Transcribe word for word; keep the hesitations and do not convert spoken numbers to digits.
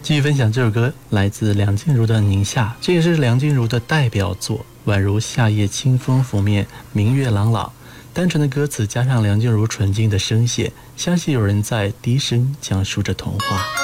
继续分享这首歌，来自梁静茹的《宁夏》，这也是梁静茹的代表作。宛如夏夜清风拂面，明月朗朗。单纯的歌词加上梁静茹纯净的声线，相信有人在低声讲述着童话。